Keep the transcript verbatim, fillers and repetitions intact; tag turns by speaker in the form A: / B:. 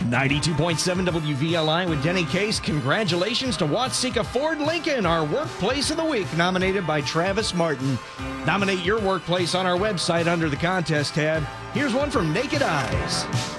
A: ninety-two point seven W V L I with Denny Case. Congratulations to Watseka Ford Lincoln, our Workplace of the Week, nominated by Travis Martin. Nominate your workplace on our website under the contest tab. Here's one from Naked Eyes.